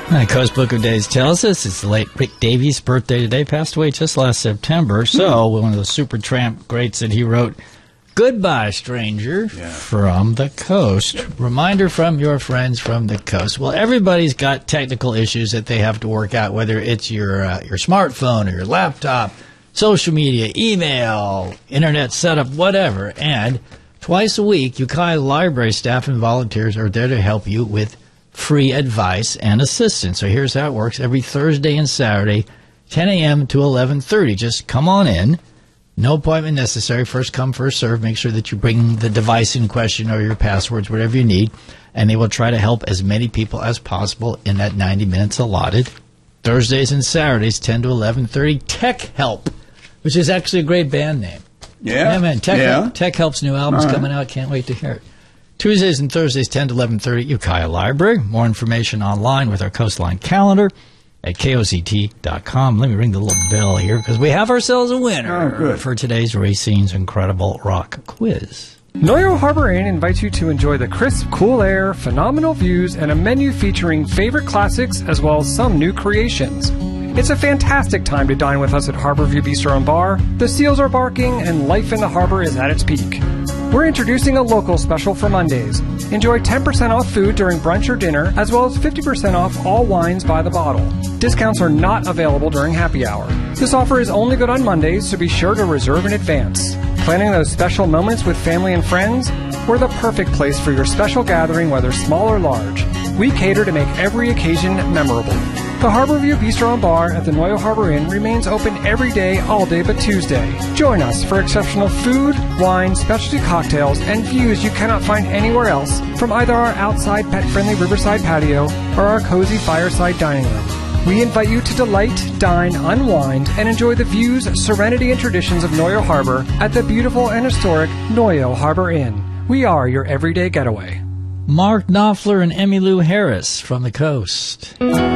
The Coast Book of Days tells us it's the late Rick Davies' birthday today. Passed away just last September. So, one of the Supertramp greats that he wrote, "Goodbye, stranger," from the coast. Reminder from your friends from the coast. Well, everybody's got technical issues that they have to work out, whether it's your smartphone or your laptop, social media, email, internet setup, whatever. And twice a week, Ukiah Library staff and volunteers are there to help you with free advice and assistance. So here's how it works. Every Thursday and Saturday, 10 a.m. to 11:30. Just come on in. No appointment necessary. First come, first serve. Make sure that you bring the device in question or your passwords, whatever you need, and they will try to help as many people as possible in that 90 minutes allotted. Thursdays and Saturdays, 10 to 11:30. Tech Help, which is actually a great band name. Yeah, man. Tech Help's new album's coming out. Can't wait to hear it. Tuesdays and Thursdays, 10 to 11:30, Ukiah Library. More information online with our Coastline calendar at KOCT.com. Let me ring the little bell here because we have ourselves a winner for today's Racine's Incredible Rock Quiz. Noyo Harbor Inn invites you to enjoy the crisp, cool air, phenomenal views, and a menu featuring favorite classics as well as some new creations. It's a fantastic time to dine with us at Harborview Bistro and Bar. The seals are barking and life in the harbor is at its peak. We're introducing a local special for Mondays. Enjoy 10% off food during brunch or dinner, as well as 50% off all wines by the bottle. Discounts are not available during happy hour. This offer is only good on Mondays, so be sure to reserve in advance. Planning those special moments with family and friends? We're the perfect place for your special gathering, whether small or large. We cater to make every occasion memorable. The Harborview Bistro and Bar at the Noyo Harbor Inn remains open every day, all day but Tuesday. Join us for exceptional food, wine, specialty cocktails, and views you cannot find anywhere else from either our outside pet-friendly riverside patio or our cozy fireside dining room. We invite you to delight, dine, unwind, and enjoy the views, serenity, and traditions of Noyo Harbor at the beautiful and historic Noyo Harbor Inn. We are your everyday getaway. Mark Knopfler and Emmylou Harris from the coast.